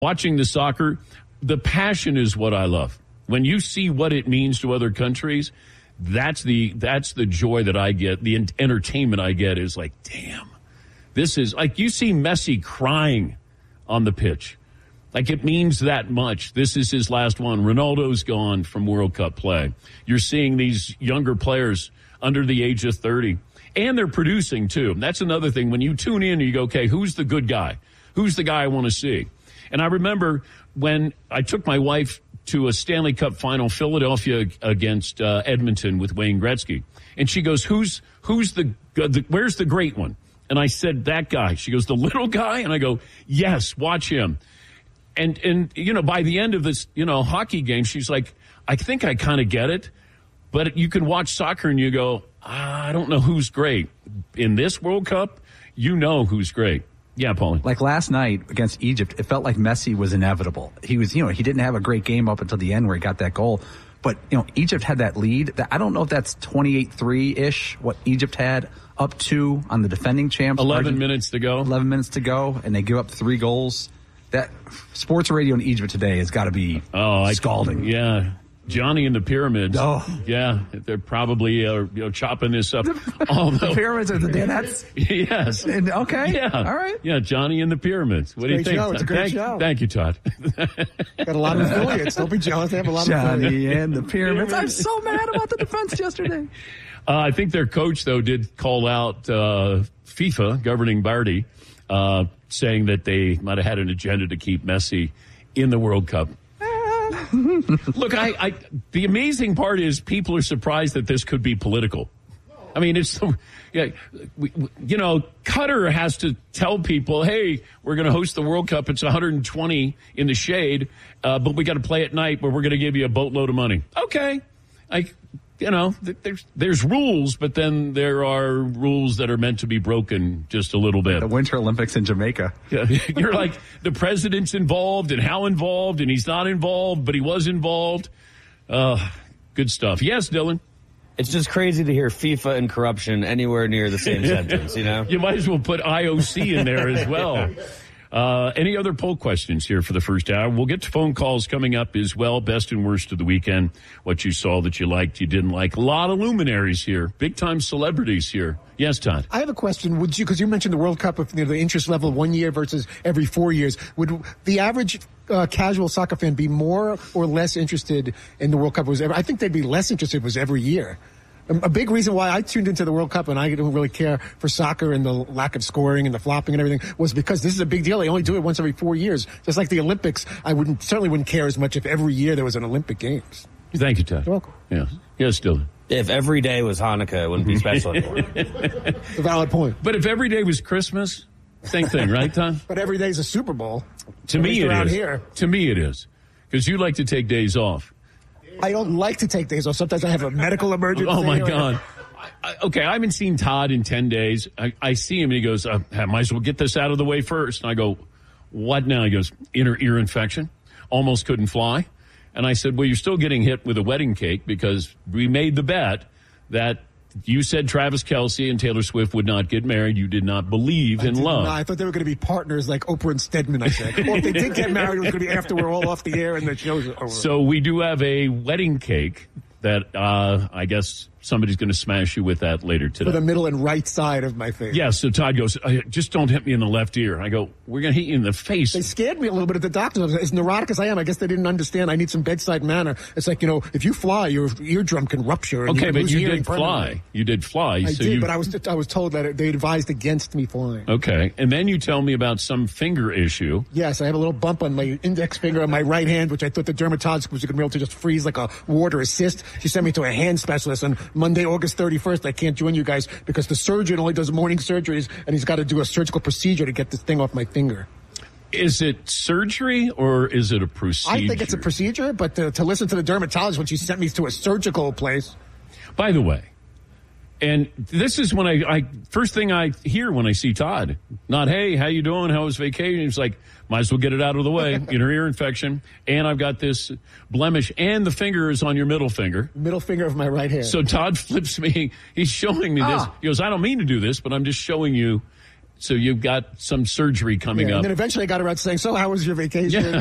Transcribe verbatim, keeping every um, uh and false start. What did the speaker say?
Watching the soccer, the passion is what I love. When you see what it means to other countries, that's the that's the joy that I get. The entertainment I get is like, damn, this is like you see Messi crying on the pitch. Like it means that much. This is his last one. Ronaldo's gone from World Cup play. You're seeing these younger players under the age of thirty, and they're producing too. That's another thing. When you tune in, you go, okay, who's the good guy? Who's the guy I want to see? And I remember when I took my wife to a Stanley Cup final, Philadelphia against uh, Edmonton with Wayne Gretzky. And she goes, who's who's the, the, where's the great one? And I said, that guy. She goes, the little guy? And I go, yes, watch him. And, and you know, by the end of this, you know, hockey game, she's like, I think I kind of get it. But you can watch soccer and you go, ah, I don't know who's great. In this World Cup, you know who's great. Yeah, Paulie. Like last night against Egypt, it felt like Messi was inevitable. He was, you know, he didn't have a great game up until the end where he got that goal. But, you know, Egypt had that lead. That I don't know if that's twenty-eight three-ish, what Egypt had up to on the defending champs. eleven Argent- minutes to go. eleven minutes to go, and they give up three goals. That sports radio in Egypt today has got to be oh, I, scalding. Yeah. Johnny and the Pyramids. Oh. Yeah, they're probably uh, you know, chopping this up. Although, the Pyramids are the Danettes? Yes. And, okay. Yeah. All right. Yeah, Johnny and the Pyramids. What do you think? Show. It's a great thank, show. Thank you, Todd. Got a lot of affiliates. Don't be jealous. They have a lot Johnny of affiliates. Johnny and the Pyramids. I'm so mad about the defense yesterday. Uh, I think their coach, though, did call out uh, FIFA, governing body, uh, saying that they might have had an agenda to keep Messi in the World Cup. Look, I, I, the amazing part is people are surprised that this could be political. I mean, it's, yeah, we, you know, Qatar has to tell people, hey, we're going to host the World Cup. It's one hundred twenty in the shade, uh, but we got to play at night where we're going to give you a boatload of money. Okay. I, you know, there's there's rules, but then there are rules that are meant to be broken just a little bit. The Winter Olympics in Jamaica. Yeah, you're like, the president's involved and how involved, and he's not involved, but he was involved. Uh, good stuff. Yes, Dylan? It's just crazy to hear FIFA and corruption anywhere near the same sentence, you know? You might as well put I O C in there as well. Uh, any other poll questions here for the first hour? We'll get to phone calls coming up as well. Best and worst of the weekend. What you saw that you liked, you didn't like. A lot of luminaries here. Big time celebrities here. Yes, Todd. I have a question. Would you, because you mentioned the World Cup, of you know, the interest level one year versus every four years. Would the average uh, casual soccer fan be more or less interested in the World Cup? Was ever, I think they'd be less interested if it was every year. A big reason why I tuned into the World Cup and I don't really care for soccer and the lack of scoring and the flopping and everything was because this is a big deal. They only do it once every four years. Just like the Olympics, I wouldn't certainly wouldn't care as much if every year there was an Olympic Games. Thank you, Todd. You're welcome. Yeah. Yes, Dylan. If every day was Hanukkah, it wouldn't be special anymore. A valid point. But if every day was Christmas, same thing, right, Todd? But every day is a Super Bowl. To me, it around is. Here. To me, it is. Because you like to take days off. I don't like to take days off. Sometimes I have a medical emergency. Oh, my God. I, okay, I haven't seen Todd in ten days. I, I see him, and he goes, I might as well get this out of the way first. And I go, what now? He goes, inner ear infection. Almost couldn't fly. And I said, well, you're still getting hit with a wedding cake because we made the bet that you said Travis Kelce and Taylor Swift would not get married. You did not believe I in did love. Not. I thought they were going to be partners like Oprah and Stedman, I said. Or if they did get married, it was going to be after we're all off the air and the show's over. So we do have a wedding cake that uh, I guess somebody's going to smash you with that later today. For the middle and right side of my face. Yeah, so Todd goes, just don't hit me in the left ear. I go, we're going to hit you in the face. They scared me a little bit at the doctor's. As neurotic as I am, I guess they didn't understand I need some bedside manner. It's like, you know, if you fly, your eardrum can rupture. And okay, you but lose you hearing did fly. You did fly. I so did, you... but I was I was told that they advised against me flying. Okay, and then you tell me about some finger issue. Yes, I have a little bump on my index finger on my right hand, which I thought the dermatologist was going to be able to just freeze like a ward or a cyst. She sent me to a hand specialist on Monday, August thirty-first. I can't join you guys because the surgeon only does morning surgeries, and he's got to do a surgical procedure to get this thing off my finger. Is it surgery or is it a procedure? I think it's a procedure, but to, to listen to the dermatologist when she sent me to a surgical place. By the way, and this is when I, I first thing I hear when I see Todd. Not, hey, how you doing? How was vacation? He's like, might as well get it out of the way. Inner ear infection, and I've got this blemish, and the finger is on your middle finger. Middle finger of my right hand. So Todd flips me. He's showing me this. Ah. He goes, I don't mean to do this, but I'm just showing you. So you've got some surgery coming Yeah, up. and then eventually I got around to saying, so how was your vacation? Yeah.